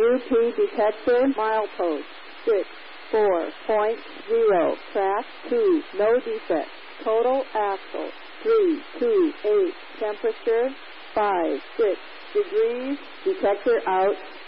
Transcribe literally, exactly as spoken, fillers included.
U P detector, milepost, six four point zero, track two, no defect. Total axle, three two eight, temperature, five six degrees, detector out.